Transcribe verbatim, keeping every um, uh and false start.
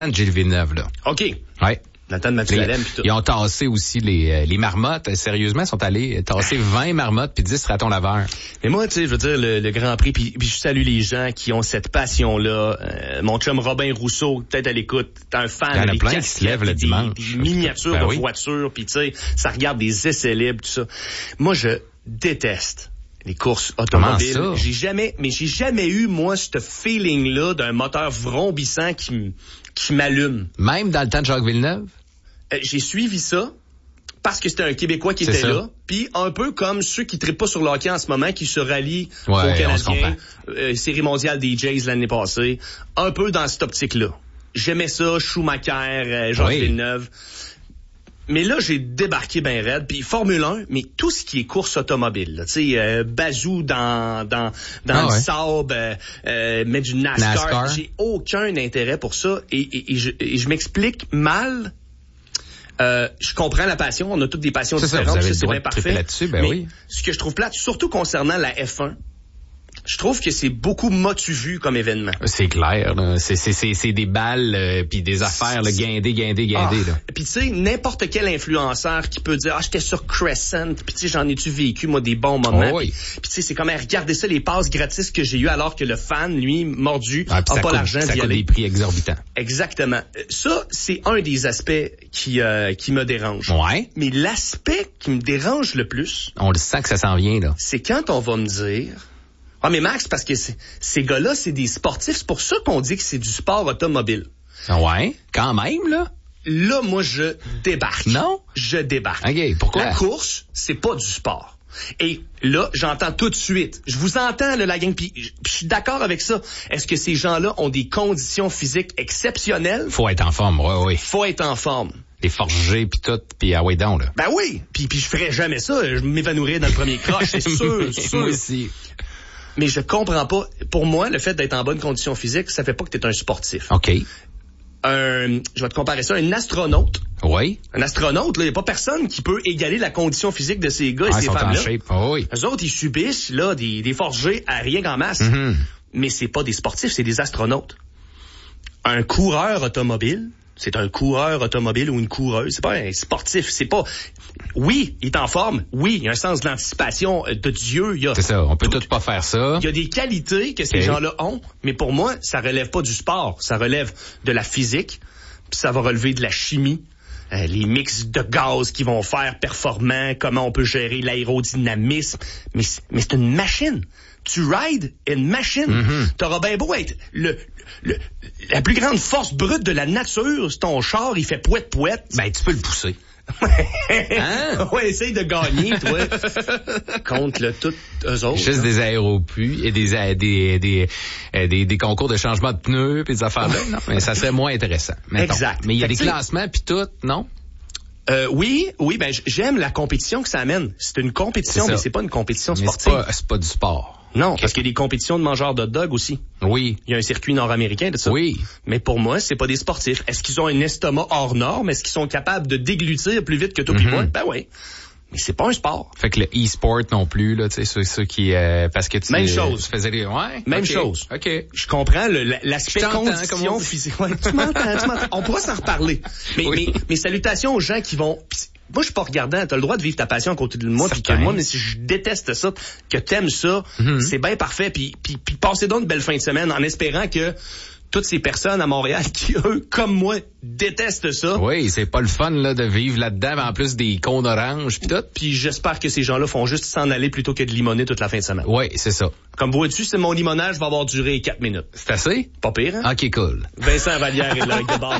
Gilles Villeneuve, là. OK. Ouais. Nathan de Mathusalem puis tout. Ils ont tassé aussi les, les marmottes. Sérieusement, ils sont allés tasser vingt marmottes puis dix ratons laveurs. Mais moi, tu sais, je veux dire, le, le Grand Prix, puis, puis je salue les gens qui ont cette passion-là. Euh, mon chum Robin Rousseau, peut-être à l'écoute, t'es un fan. Il y en a des plein qui se lèvent le des, dimanche. Des miniatures ben de oui. voitures, puis tu sais, ça regarde des essais libres, tout ça. Moi, je déteste les courses automobiles. Comment ça? J'ai jamais, mais j'ai jamais eu, moi, ce feeling-là d'un moteur vrombissant qui, m- qui m'allume. Même dans le temps de Jacques Villeneuve? Euh, j'ai suivi ça parce que c'était un Québécois qui C'est était ça. là. Puis un peu comme ceux qui trippent pas sur le hockey en ce moment, qui se rallient Ouais, aux on se Canadiens, comprend. euh, Série mondiale des Jays l'année passée. Un peu dans cette optique-là. J'aimais ça, Schumacher, euh, Jacques Oui. Villeneuve. Mais là, j'ai débarqué ben raide. Puis Formule un, mais tout ce qui est course automobile, là, tu sais, euh, bazou dans dans dans Ah le ouais. sable, euh, euh, mettre du NASCAR. NASCAR. J'ai aucun intérêt pour ça. Et, et, et je, et je m'explique mal. Euh, je comprends la passion, on a toutes des passions C'est ça, différentes, vous avez ça, le c'est droit bien de tripper parfait. là-dessus, ben mais oui. ce que je trouve plate, surtout concernant la F un, je trouve que c'est beaucoup motu vu comme événement. C'est clair, là. C'est, c'est, c'est, c'est des balles euh, puis des affaires, là, guindées, guindées, guindées, Ah, là. puis tu sais, n'importe quel influenceur qui peut dire « Ah, j'étais sur Crescent, puis tu sais, j'en ai-tu vécu, moi, des bons moments. Oh oui. Puis tu sais, c'est comme, hey, regardez ça, les passes gratis que j'ai eu alors que le fan, lui, mordu, Ah, puis a ça pas coûte- l'argent ça d'y coûte aller. des prix exorbitants. Exactement. Ça, c'est un des aspects qui, euh, qui me dérange. Ouais. Mais l'aspect qui me dérange le plus, On le sent que ça s'en vient, là. c'est quand on va me dire « Ah, mais Max, parce que c'est- ces gars-là, c'est des sportifs, c'est pour ça qu'on dit que c'est du sport automobile. Ouais. Quand même, là. » Là, moi, je débarque. Non? Je débarque. OK. Pourquoi? La course, c'est pas du sport. Et là, j'entends tout de suite. Je vous entends, là, la gang, puis je je suis d'accord avec ça. Est-ce que ces gens-là ont des conditions physiques exceptionnelles? Faut être en forme, ouais, ouais. Faut être en forme. Les forgés puis tout, puis ah ouais donc, là. Ben oui. Puis, puis je ferais jamais ça. Je m'évanouirais dans le premier croche, c'est sûr, sûr. Moi aussi. Mais je comprends pas. Pour moi, le fait d'être en bonne condition physique, ça fait pas que t'es un sportif. OK. Un, je vais te comparer ça, un astronaute. Oui. Un astronaute, là, y a pas personne qui peut égaler la condition physique de ces gars et Ah, ils ces sont en femmes-là. shape. Oh, oui. Eux autres, ils subissent, là, des, des forgés à rien qu'en masse. Mhm. Mais c'est pas des sportifs, c'est des astronautes. Un coureur automobile, c'est un coureur automobile ou une coureuse. C'est pas un sportif. C'est pas... Oui, il est en forme. Oui, il y a un sens de l'anticipation de Dieu. Il y a... C'est ça. On peut tout pas faire ça. Il y a des qualités que ces Okay. gens-là ont, mais pour moi, ça relève pas du sport. Ça relève de la physique, puis ça va relever de la chimie. Euh, les mix de gaz qui vont faire performant, comment on peut gérer l'aérodynamisme. Mais, c'est- mais c'est une machine. Tu rides une machine. Mm-hmm. T'auras bien beau être le, le, la plus grande force brute de la nature. Ton char, il fait pouette-pouette. Ben, tu peux le pousser. Hein? Ouais, essaye de gagner, toi, contre le tout eux autres. Juste hein. des aéropuits et des, euh, des, des, euh, des, des concours de changement de pneus puis des affaires là. Non, mais ça serait moins intéressant. mettons. Exact. Mais il y a Fait des que, tu sais- classements puis tout, non? Euh, oui, oui, ben j- j'aime la compétition que ça amène. C'est une compétition, C'est ça. mais c'est pas une compétition Mais c'est sportive. pas, c'est pas du sport. Non, Ok. parce qu'il y a des compétitions de mangeurs de dog aussi. Oui. Il y a un circuit nord-américain de ça. Oui. Mais pour moi, c'est pas des sportifs. Est-ce qu'ils ont un estomac hors norme? Est-ce qu'ils sont capables de déglutir plus vite que toi pis Mhm. moi? Ben oui. Mais c'est pas un sport. Fait que le e-sport non plus, là, tu sais, ceux, ceux qui, euh, parce que tu Même euh, chose. tu faisais des, ouais. Même ok, chose. OK. Je comprends le- la- l'aspect Je t'entends, comme condition on dit. physique. Ouais, tu m'entends, tu m'entends. On pourra s'en reparler. Mais, Oui. mais, mais salutations aux gens qui vont... pis moi, je suis pas regardant. T'as le droit de vivre ta passion à côté de moi. Puis que Certain. moi, mais si je déteste ça, que t'aimes ça, Mhm. c'est bien parfait. Puis, puis, puis passez donc une belle fin de semaine en espérant que toutes ces personnes à Montréal qui, eux, comme moi, détestent ça. Oui, c'est pas le fun, là, de vivre là-dedans, mais en plus des cônes oranges pis tout. Puis j'espère que ces gens-là font juste s'en aller plutôt que de limoner toute la fin de semaine. Oui, c'est ça. Comme vois-tu, c'est mon limonage va avoir duré quatre minutes. C'est assez? Pas pire, hein? OK, cool. Vincent Vallière est là avec de base.